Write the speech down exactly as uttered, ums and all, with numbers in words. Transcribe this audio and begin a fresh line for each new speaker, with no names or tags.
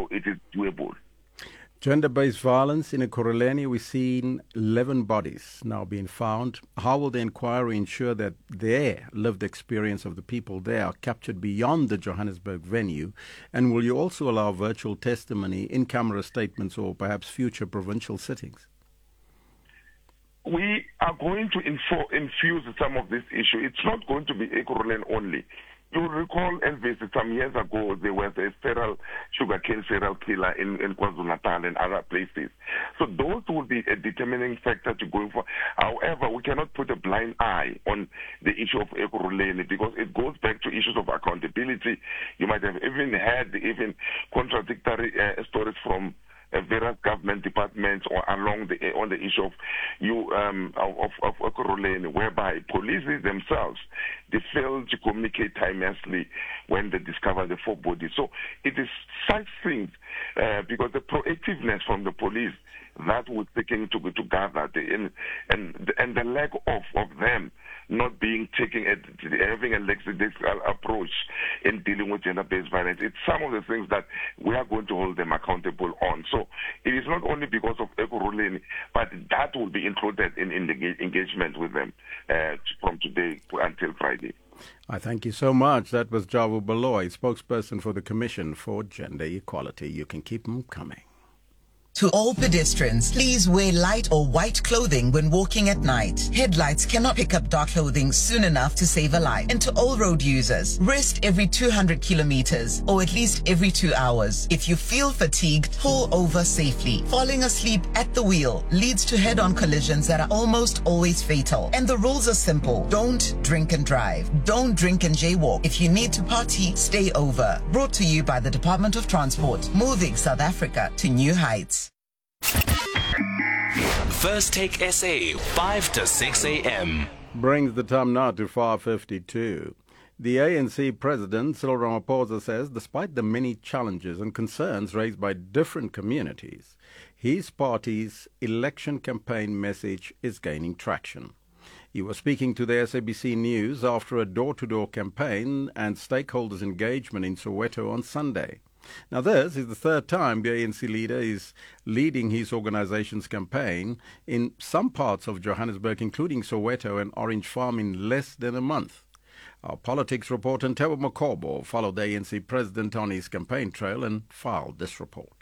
So it is doable.
Gender-based violence in Ekurhuleni, we've seen eleven bodies now being found. How will the inquiry ensure that their lived experience of the people there are captured beyond the Johannesburg venue? And will you also allow virtual testimony, in-camera statements, or perhaps future provincial sittings?
We are going to info, infuse some of this issue. It's not going to be Ekurhuleni only. You'll recall, Elvis, some years ago, there was a feral, sugarcane feral killer in, in KwaZulu-Natal and other places. So those will be a determining factor to going for. However, we cannot put a blind eye on the issue of Ekurhuleni because it goes back to issues of accountability. You might have even had even contradictory uh, stories from Uh, various government departments or along the on the issue of you um, of of Ekurhuleni, whereby police themselves they fail to communicate timelessly when they discover the four bodies. So it is such things uh, because the proactiveness from the police that was taken to to gather the, and and and the lack of of them not being taking a, having a lackadaisical approach in dealing with gender-based violence. It's some of the things that we are going to hold them accountable on. So it is not only because of Ekurhuleni, but that will be included in, in the engagement with them uh, from today until Friday.
I thank you so much. That was Jabu Baloyi, spokesperson for the Commission for Gender Equality. You can keep them coming.
To all pedestrians, please wear light or white clothing when walking at night. Headlights cannot pick up dark clothing soon enough to save a life. And to all road users, rest every two hundred kilometers or at least every two hours. If you feel fatigued, pull over safely. Falling asleep at the wheel leads to head-on collisions that are almost always fatal. And the rules are simple. Don't drink and drive. Don't drink and jaywalk. If you need to party, stay over. Brought to you by the Department of Transport, moving South Africa to new heights.
First Take S A, five to six a.m.
Brings the time now to five fifty-two. The A N C president, Cyril Ramaphosa, says despite the many challenges and concerns raised by different communities, his party's election campaign message is gaining traction. He was speaking to the S A B C News after a door-to-door campaign and stakeholders' engagement in Soweto on Sunday. Now, this is the third time the A N C leader is leading his organization's campaign in some parts of Johannesburg, including Soweto and Orange Farm, in less than a month. Our politics reporter, Ntebo Makobo, followed the A N C president on his campaign trail and filed this report.